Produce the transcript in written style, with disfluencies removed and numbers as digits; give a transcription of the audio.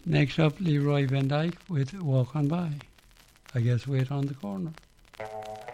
Next up, Leroy Van Dyke with Walk On By. I guess Wait on the Corner.